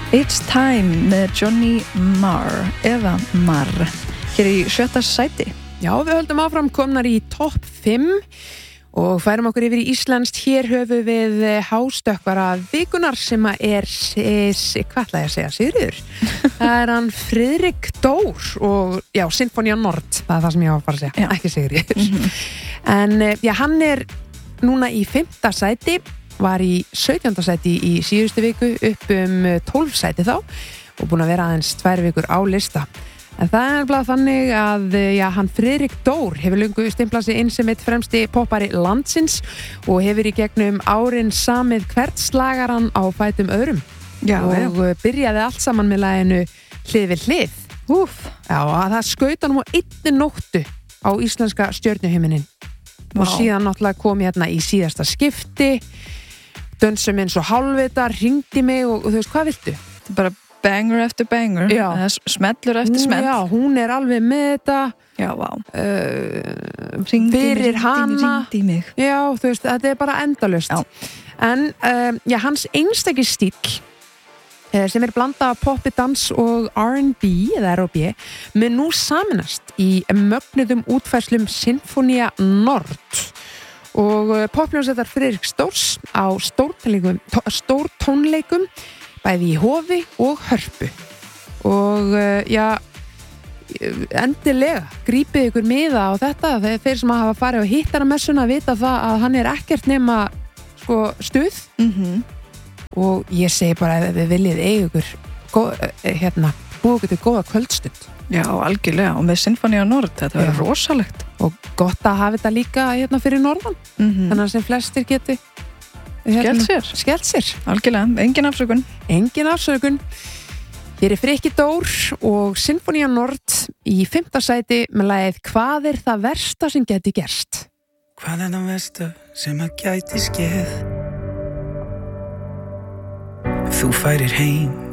It's Time með Johnny Marr eða Marr hér í 7. sæti. Já, við höldum áfram komnar í topp 5 og færum okkur yfir í íslenskt. Hér höfum við hástökkvara vikunar sem er hvað ætla ég að segja, Sigríður? Það er hann Friðrik Dór og já, Sinfonia Nord, það er það sem ég á að fara að segja, ekki Sigríður. En já, hann er núna í 5. sæti, var í 17. sæti í síðustu viku, upp 12 sæti þá og búin að vera aðeins 2 vikur á lista. En það er bara þannig að já, hann Friðrik Dór hefur löngu stimplað sig inn sem eitt fremsti poppari landsins og hefur í gegnum árin samið hvert slagaran á fætum öðrum. Já, og byrjaði allt saman með laginu Hlið við hlið. Já, að það skaut hann á einni nóttu á íslenska stjörnuhiminin. Og síðan náttúrulega kom hérna í síðasta skipti, dönsum eins og hálfvita, hringdi mig og þú veist, hvað viltu? Þetta er bara banger eftir banger, smellur eftir smell. Já, hún er alveg með þetta. Já, vá. Fyrir hana. Hringdi mig. Já, þú veist, þetta er bara endalaust. Já. En já, hans einstaki stíll sem er blanda af poppi, dans og R&B eða R&B með nú saminast í mögnuðum útfærslum Sinfonia Nord og poppljónsettar Friðrik Dórs á stórtónleikum bæði í Hofi og Hörpu og já, endilega grípið ykkur miða á þetta þeir sem hafa farið á hittaramessuna vita það að hann er ekkert nema sko stuð og ég segi bara ef við viljið eiga ykkur búið ykkur til góða kvöldstund. Já, algjörlega og með Sinfonia Nord, þetta verður rosalegt og gott að hafa þetta líka fyrir norðan þannig að sem flestir geti skellt sér. Algjörlega, engin afsökun. Hér er Frikki Dór og Sinfonia Nord í 5. sæti með lagið Hvað er það versta sem geti gerst? Hvað er það versta sem að gæti skeð? Ef þú færir heim